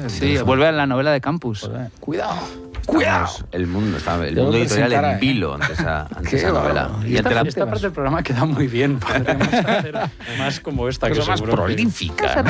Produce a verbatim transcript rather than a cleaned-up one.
Sí, vuelve a la novela de Campus. Pues, cuidado. ¡Cuidado! Estamos- el mundo, está, el Debo mundo editorial presentar a- en vilo ante esa, ante Qué esa novela. bárbaro. Y Y ante la, esta- Esta parte del programa queda muy bien. Podríamos hacer más como esta, que Cosa más seguro que- prolífica.